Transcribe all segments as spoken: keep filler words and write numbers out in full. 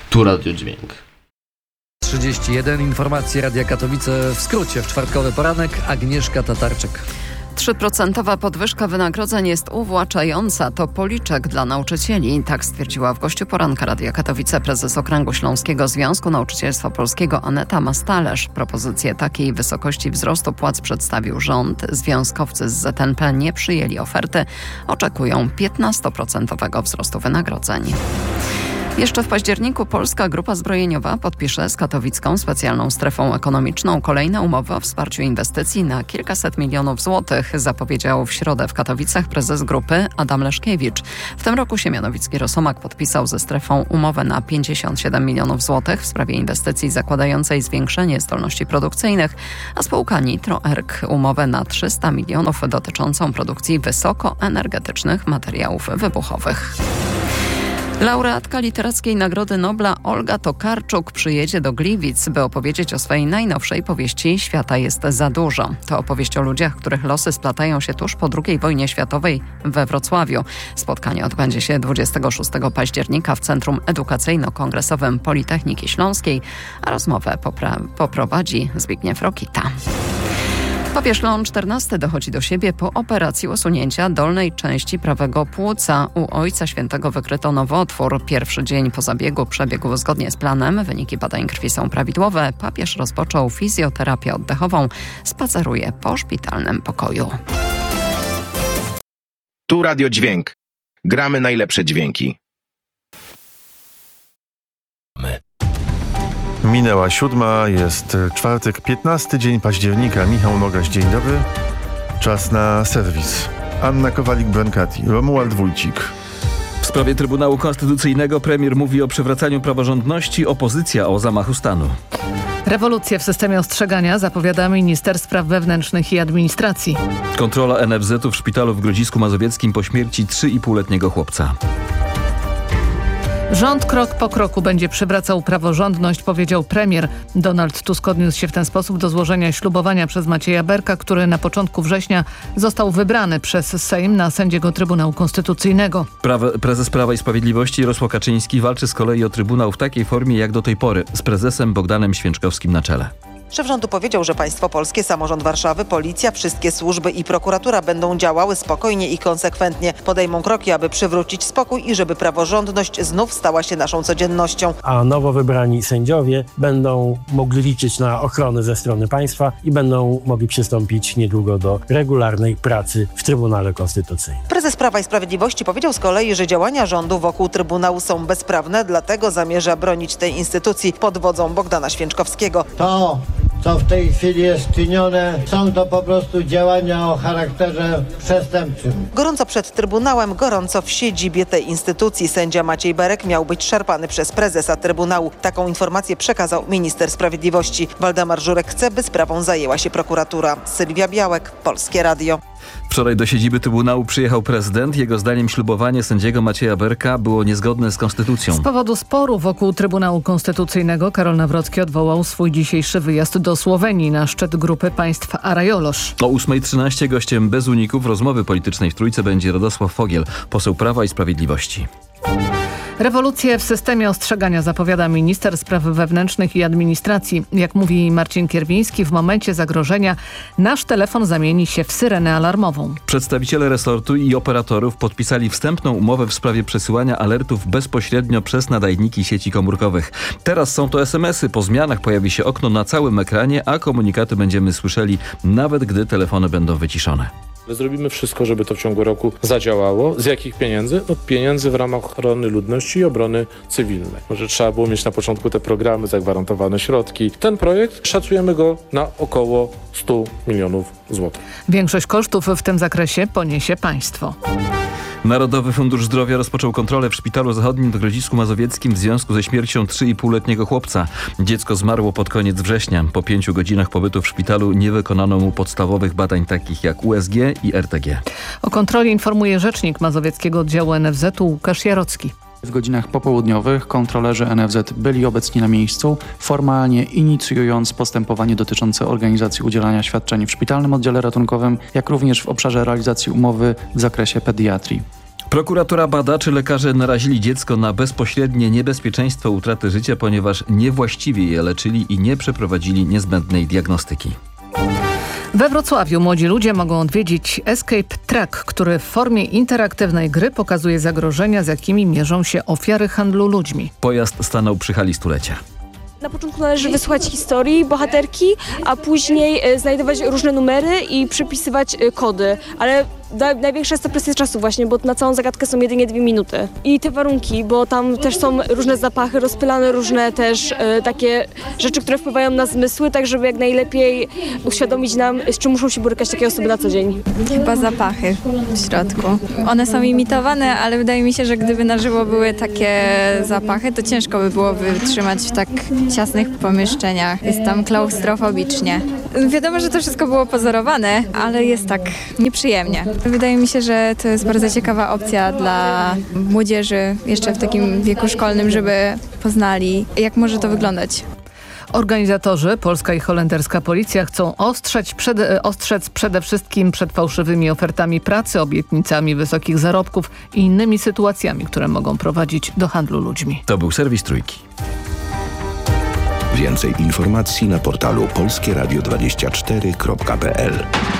Tu Radio Dźwięk. trzydzieści jeden. Informacje Radia Katowice w skrócie. W czwartkowy poranek Agnieszka Tatarczyk. trzy procent podwyżka wynagrodzeń jest uwłaczająca. To policzek dla nauczycieli. Tak stwierdziła w gościu poranka Radia Katowice prezes Okręgu Śląskiego Związku Nauczycielstwa Polskiego Aneta Mastalerz. Propozycję takiej wysokości wzrostu płac przedstawił rząd. Związkowcy z Z N P nie przyjęli oferty. Oczekują piętnaście procent wzrostu wynagrodzeń. Jeszcze w październiku Polska Grupa Zbrojeniowa podpisze z katowicką specjalną strefą ekonomiczną kolejne umowy o wsparciu inwestycji na kilkaset milionów złotych, zapowiedział w środę w Katowicach prezes grupy Adam Leszkiewicz. W tym roku Siemianowicki Rosomak podpisał ze strefą umowę na pięćdziesiąt siedem milionów złotych w sprawie inwestycji zakładającej zwiększenie zdolności produkcyjnych, a spółka Nitro E R K umowę na trzysta milionów dotyczącą produkcji wysokoenergetycznych materiałów wybuchowych. Laureatka Literackiej Nagrody Nobla Olga Tokarczuk przyjedzie do Gliwic, by opowiedzieć o swojej najnowszej powieści Świata jest za dużo. To opowieść o ludziach, których losy splatają się tuż po drugiej wojnie światowej we Wrocławiu. Spotkanie odbędzie się dwudziestego szóstego października w Centrum Edukacyjno-Kongresowym Politechniki Śląskiej, a rozmowę popra- poprowadzi Zbigniew Rokita. Papież Leon czternasty dochodzi do siebie po operacji usunięcia dolnej części prawego płuca. U Ojca Świętego wykryto nowotwór. Pierwszy dzień po zabiegu przebiegł zgodnie z planem. Wyniki badań krwi są prawidłowe. Papież rozpoczął fizjoterapię oddechową. Spaceruje po szpitalnym pokoju. Tu Radio Dźwięk. Gramy najlepsze dźwięki. My. Minęła siódma, jest czwartek, piętnasty dzień października. Michał Nogaś, dzień dobry. Czas na serwis. Anna Kowalik-Brankati, Romuald Wójcik. W sprawie Trybunału Konstytucyjnego premier mówi o przywracaniu praworządności, opozycja o zamachu stanu. Rewolucję w systemie ostrzegania zapowiada minister spraw wewnętrznych i administracji. Kontrola N F Z-u w szpitalu w Grodzisku Mazowieckim po śmierci trzyipółletniego chłopca. Rząd krok po kroku będzie przywracał praworządność, powiedział premier. Donald Tusk odniósł się w ten sposób do złożenia ślubowania przez Macieja Berka, który na początku września został wybrany przez Sejm na sędziego Trybunału Konstytucyjnego. Prawe, prezes Prawa i Sprawiedliwości Jarosław Kaczyński walczy z kolei o Trybunał w takiej formie jak do tej pory, z prezesem Bogdanem Święczkowskim na czele. Szef rządu powiedział, że państwo polskie, samorząd Warszawy, policja, wszystkie służby i prokuratura będą działały spokojnie i konsekwentnie. Podejmą kroki, aby przywrócić spokój i żeby praworządność znów stała się naszą codziennością. A nowo wybrani sędziowie będą mogli liczyć na ochronę ze strony państwa i będą mogli przystąpić niedługo do regularnej pracy w Trybunale Konstytucyjnym. Prezes Prawa i Sprawiedliwości powiedział z kolei, że działania rządu wokół Trybunału są bezprawne, dlatego zamierza bronić tej instytucji pod wodzą Bogdana Święczkowskiego. To co w tej chwili jest czynione, są to po prostu działania o charakterze przestępczym. Gorąco przed Trybunałem, gorąco w siedzibie tej instytucji. Sędzia Maciej Berek miał być szarpany przez prezesa Trybunału. Taką informację przekazał minister sprawiedliwości. Waldemar Żurek chce, by sprawą zajęła się prokuratura. Sylwia Białek, Polskie Radio. Wczoraj do siedziby Trybunału przyjechał prezydent. Jego zdaniem ślubowanie sędziego Macieja Berka było niezgodne z konstytucją. Z powodu sporu wokół Trybunału Konstytucyjnego Karol Nawrocki odwołał swój dzisiejszy wyjazd do Słowenii na szczyt grupy państw Arajolosz. O ósmej trzynaście gościem bez uników rozmowy politycznej w Trójce będzie Radosław Fogiel, poseł Prawa i Sprawiedliwości. Rewolucję w systemie ostrzegania zapowiada minister spraw wewnętrznych i administracji. Jak mówi Marcin Kierwiński, w momencie zagrożenia nasz telefon zamieni się w syrenę alarmową. Przedstawiciele resortu i operatorów podpisali wstępną umowę w sprawie przesyłania alertów bezpośrednio przez nadajniki sieci komórkowych. Teraz są to es em esy. Po zmianach pojawi się okno na całym ekranie, a komunikaty będziemy słyszeli nawet gdy telefony będą wyciszone. Zrobimy wszystko, żeby to w ciągu roku zadziałało. Z jakich pieniędzy? No pieniędzy w ramach ochrony ludności i obrony cywilnej. Może trzeba było mieć na początku te programy, zagwarantowane środki. Ten projekt, szacujemy go na około sto milionów złotych. Większość kosztów w tym zakresie poniesie państwo. Narodowy Fundusz Zdrowia rozpoczął kontrolę w Szpitalu Zachodnim w Grodzisku Mazowieckim w związku ze śmiercią trzyipółletniego chłopca. Dziecko zmarło pod koniec września. Po pięciu godzinach pobytu w szpitalu nie wykonano mu podstawowych badań takich jak U S G i R T G. O kontroli informuje rzecznik Mazowieckiego Oddziału N F Z-u Łukasz Jarocki. W godzinach popołudniowych kontrolerzy N F Z byli obecni na miejscu, formalnie inicjując postępowanie dotyczące organizacji udzielania świadczeń w szpitalnym oddziale ratunkowym, jak również w obszarze realizacji umowy w zakresie pediatrii. Prokuratura bada, czy lekarze narazili dziecko na bezpośrednie niebezpieczeństwo utraty życia, ponieważ niewłaściwie je leczyli i nie przeprowadzili niezbędnej diagnostyki. We Wrocławiu młodzi ludzie mogą odwiedzić Escape Track, który w formie interaktywnej gry pokazuje zagrożenia, z jakimi mierzą się ofiary handlu ludźmi. Pojazd stanął przy hali stulecia. Na początku należy wysłuchać historii bohaterki, a później e, znajdować różne numery i przepisywać e, kody, ale da, największa jest to presja czasu właśnie, bo na całą zagadkę są jedynie dwie minuty. I te warunki, bo tam też są różne zapachy, rozpylane różne też e, takie rzeczy, które wpływają na zmysły, tak żeby jak najlepiej uświadomić nam, z czym muszą się borykać takie osoby na co dzień. Chyba zapachy w środku. One są imitowane, ale wydaje mi się, że gdyby na żywo były takie zapachy, to ciężko by było wytrzymać w tak ciasnych pomieszczeniach. Jest tam klaustrofobicznie. Wiadomo, że to wszystko było pozorowane, ale jest tak nieprzyjemnie. Wydaje mi się, że to jest bardzo ciekawa opcja dla młodzieży jeszcze w takim wieku szkolnym, żeby poznali, jak może to wyglądać. Organizatorzy, polska i holenderska policja, chcą ostrzec, przede, ostrzec przede wszystkim przed fałszywymi ofertami pracy, obietnicami wysokich zarobków i innymi sytuacjami, które mogą prowadzić do handlu ludźmi. To był serwis Trójki. Więcej informacji na portalu polskie radio dwadzieścia cztery kropka p l.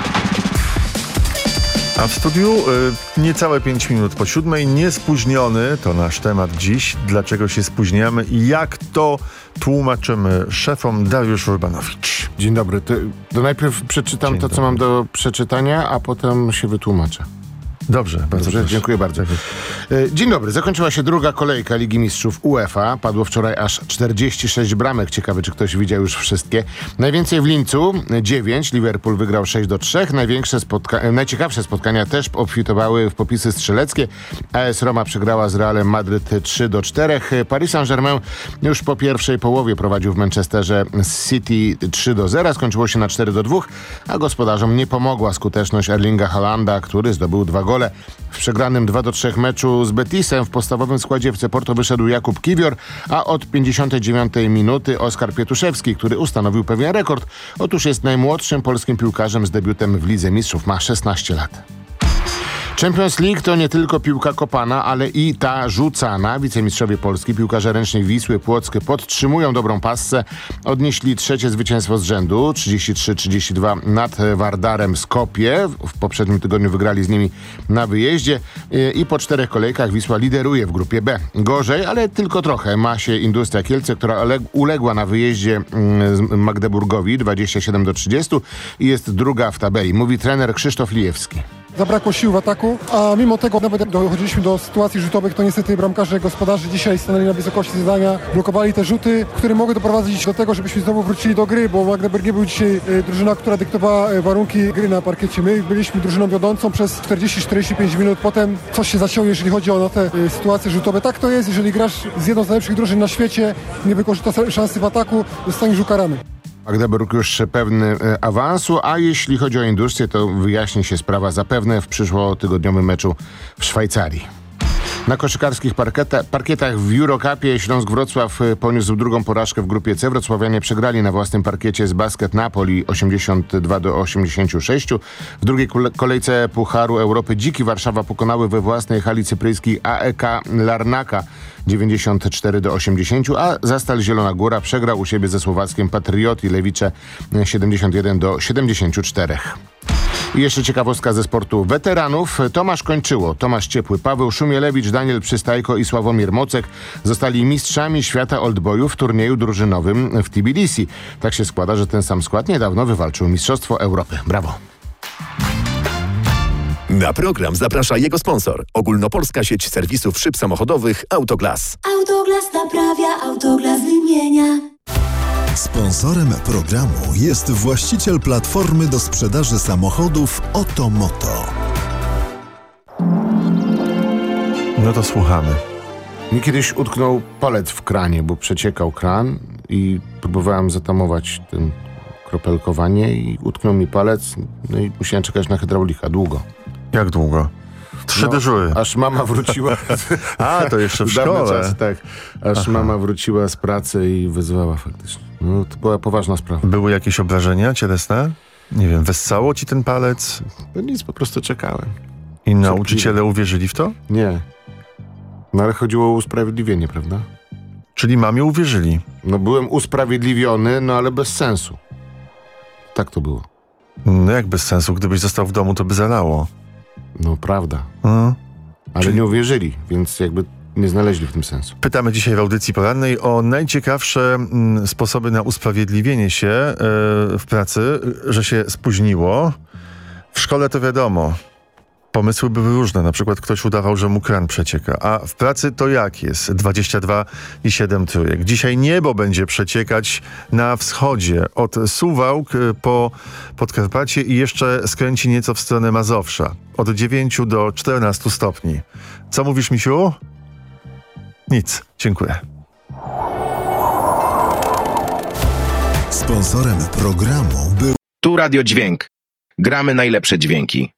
A w studiu y, niecałe pięć minut po siódmej, niespóźniony, to nasz temat dziś. Dlaczego się spóźniamy i jak to tłumaczymy szefom. Dariusz Urbanowicz. Dzień dobry. To, to najpierw przeczytam Dzień to, dobry. co mam do przeczytania, a potem się wytłumaczę. Dobrze, bardzo Dobrze, proszę. dziękuję bardzo. Dzień dobry. Zakończyła się druga kolejka Ligi Mistrzów UEFA. Padło wczoraj aż czterdzieści sześć bramek. Ciekawe, czy ktoś widział już wszystkie. Najwięcej w Lincu, dziewięć. Liverpool wygrał sześć do trzech. Największe spotka- najciekawsze spotkania też obfitowały w popisy strzeleckie. A S Roma przegrała z Realem Madryt trzy do czterech. Paris Saint-Germain już po pierwszej połowie prowadził w Manchesterze City trzy do zera. Skończyło się na cztery do dwóch, a gospodarzom nie pomogła skuteczność Erlinga Haalanda, który zdobył dwa gole. W przegranym dwa do trzech meczu z Betisem w podstawowym składzie F C Porto wyszedł Jakub Kiwior, a od pięćdziesiątej dziewiątej minuty Oskar Pietuszewski, który ustanowił pewien rekord. Otóż jest najmłodszym polskim piłkarzem z debiutem w Lidze Mistrzów. Ma szesnaście lat. Champions League to nie tylko piłka kopana, ale i ta rzucana. Wicemistrzowie Polski, piłkarze ręcznej Wisły Płock podtrzymują dobrą passę. Odnieśli trzecie zwycięstwo z rzędu, trzydzieści trzy trzydzieści dwa nad Wardarem Skopje. W poprzednim tygodniu wygrali z nimi na wyjeździe i po czterech kolejkach Wisła lideruje w grupie B. Gorzej, ale tylko trochę ma się Industria Kielce, która uległa na wyjeździe Magdeburgowi dwadzieścia siedem do trzydziestu i jest druga w tabeli, mówi trener Krzysztof Lijewski. Zabrakło sił w ataku, a mimo tego nawet dochodziliśmy do sytuacji rzutowych, to niestety bramkarze gospodarzy dzisiaj stanęli na wysokości zadania, blokowali te rzuty, które mogły doprowadzić do tego, żebyśmy znowu wrócili do gry, bo Magdeburg nie był dzisiaj e, drużyna, która dyktowała e, warunki gry na parkiecie. My byliśmy drużyną wiodącą przez czterdzieści czterdzieści pięć minut, potem coś się zacięło, jeżeli chodzi o te e, sytuacje rzutowe. Tak to jest, jeżeli grasz z jedną z najlepszych drużyn na świecie, nie wykorzystasz szansy w ataku, zostaniesz ukarany. Magdeburg już pewny e, awansu, a jeśli chodzi o Industrię, to wyjaśni się sprawa zapewne w przyszłotygodniowym meczu w Szwajcarii. Na koszykarskich parkieta, parkietach w Eurocupie Śląsk Wrocław poniósł drugą porażkę w grupie C. Wrocławianie przegrali na własnym parkiecie z Basket Napoli osiemdziesiąt dwa do osiemdziesięciu sześciu. W drugiej kolejce Pucharu Europy Dziki Warszawa pokonały we własnej hali cypryjskiej A E K Larnaka dziewięćdziesiąt cztery do osiemdziesięciu, a Zastal Zielona Góra przegrał u siebie ze słowackim Patrioti Lewicze siedemdziesiąt jeden do siedemdziesięciu czterech. I jeszcze ciekawostka ze sportu weteranów. Tomasz Kończyło, Tomasz Ciepły, Paweł Szumielewicz, Daniel Przystajko i Sławomir Mocek zostali mistrzami świata oldboyów w turnieju drużynowym w Tbilisi. Tak się składa, że ten sam skład niedawno wywalczył Mistrzostwo Europy. Brawo! Na program zaprasza jego sponsor. Ogólnopolska sieć serwisów szyb samochodowych Autoglas. Autoglas naprawia, Autoglas wymienia. Sponsorem programu jest właściciel platformy do sprzedaży samochodów Otomoto. No to słuchamy. Mi kiedyś utknął palec w kranie, bo przeciekał kran i próbowałem zatamować ten kropelkowanie i utknął mi palec, no i musiałem czekać na hydraulika długo. Jak długo? Trzy no, dyżury. Aż mama wróciła. A, to jeszcze w szkole. Czasy, tak. Aż Aha. mama wróciła z pracy i wyzwała faktycznie. No, to była poważna sprawa. Były jakieś obrażenia cielesne? Nie wiem, wessało ci ten palec? No nic, po prostu czekałem. I nauczyciele uwierzyli w to? Nie. No ale chodziło o usprawiedliwienie, prawda? Czyli mamie uwierzyli. No byłem usprawiedliwiony, no ale bez sensu. Tak to było. No jak bez sensu? Gdybyś został w domu, to by zalało. No prawda. Hmm? Ale Czyli... nie uwierzyli, więc jakby nie znaleźli w tym sensu. Pytamy dzisiaj w audycji porannej o najciekawsze mm, sposoby na usprawiedliwienie się yy, w pracy, że się spóźniło. W szkole to wiadomo. Pomysły były różne. Na przykład ktoś udawał, że mu kran przecieka. A w pracy to jak jest? dwadzieścia dwa i siedem trójek. Dzisiaj niebo będzie przeciekać na wschodzie. Od Suwałk po Podkarpacie i jeszcze skręci nieco w stronę Mazowsza. Od dziewięciu do czternastu stopni. Co mówisz, misiu? Nic. Dziękuję. Sponsorem programu był Tu Radio Dźwięk. Gramy najlepsze dźwięki.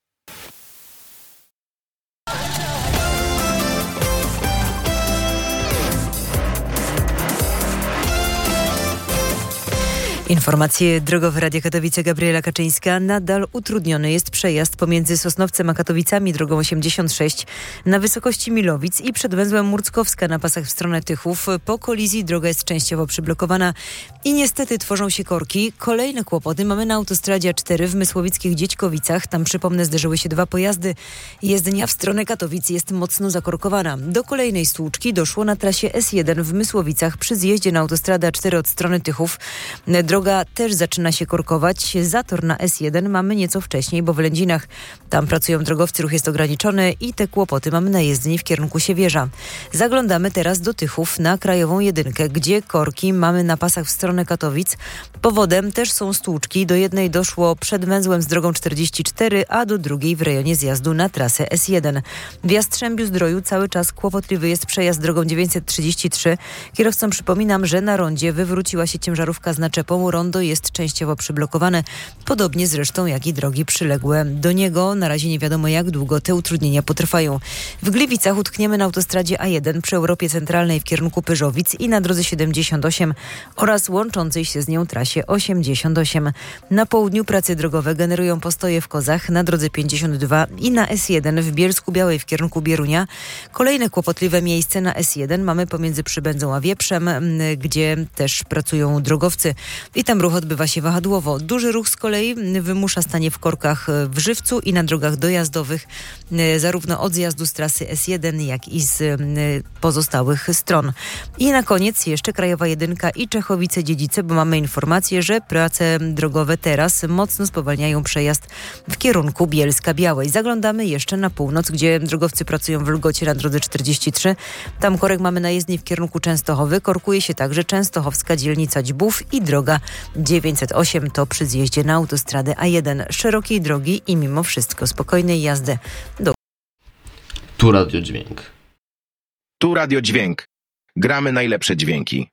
Informacje drogowe Radia Katowice, Gabriela Kaczyńska. Nadal utrudniony jest przejazd pomiędzy Sosnowcem a Katowicami drogą osiemdziesiąt sześć na wysokości Milowic i przed węzłem Murckowska na pasach w stronę Tychów. Po kolizji droga jest częściowo przyblokowana i niestety tworzą się korki. Kolejne kłopoty mamy na autostradzie A cztery w Mysłowickich Dziećkowicach. Tam, przypomnę, zderzyły się dwa pojazdy. Jezdnia w stronę Katowic jest mocno zakorkowana. Do kolejnej stłuczki doszło na trasie S jeden w Mysłowicach przy zjeździe na autostradę A cztery od strony Tychów. Droga też zaczyna się korkować. Zator na S jeden mamy nieco wcześniej, bo w Lędzinach tam pracują drogowcy, ruch jest ograniczony i te kłopoty mamy na jezdni w kierunku Siewierza. Zaglądamy teraz do Tychów na Krajową Jedynkę, gdzie korki mamy na pasach w stronę Katowic. Powodem też są stłuczki. Do jednej doszło przed węzłem z drogą czterdzieści cztery, a do drugiej w rejonie zjazdu na trasę S jeden. W Jastrzębiu-Zdroju cały czas kłopotliwy jest przejazd drogą dziewięćset trzydzieści trzy. Kierowcom przypominam, że na rondzie wywróciła się ciężarówka z naczepą. Rondo jest częściowo przyblokowane, podobnie zresztą jak i drogi przyległe do niego. Na razie nie wiadomo, jak długo te utrudnienia potrwają. W Gliwicach utkniemy na autostradzie A jeden przy Europie Centralnej w kierunku Pyrzowic i na drodze siedemdziesiąt osiem oraz łączącej się z nią trasie osiemdziesiąt osiem. Na południu prace drogowe generują postoje w Kozach na drodze pięćdziesiąt dwa i na S jeden w Bielsku-Białej w kierunku Bierunia. Kolejne kłopotliwe miejsce na S jeden mamy pomiędzy Przybędzą a Wieprzem, gdzie też pracują drogowcy. I tam ruch odbywa się wahadłowo. Duży ruch z kolei wymusza stanie w korkach w Żywcu i na drogach dojazdowych, zarówno od zjazdu z trasy S jeden, jak i z pozostałych stron. I na koniec jeszcze Krajowa Jedynka i Czechowice-Dziedzice, bo mamy informację, że prace drogowe teraz mocno spowalniają przejazd w kierunku Bielska-Białej. Zaglądamy jeszcze na północ, gdzie drogowcy pracują w Lgocie na drodze czterdzieści trzy. Tam korek mamy na jezdni w kierunku Częstochowy. Korkuje się także Częstochowska dzielnica Dźbów i droga dziewięćset osiem, to przy zjeździe na autostradę A jeden. Szerokiej drogi i mimo wszystko spokojnej jazdy do... Tu Radio Dźwięk. Tu Radio Dźwięk. Gramy najlepsze dźwięki.